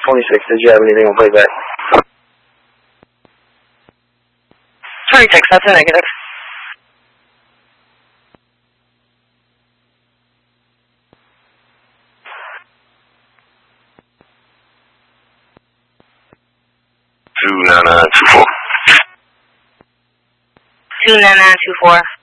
26, did you have anything on playback? 26, that's a negative. Two 9924. 29924.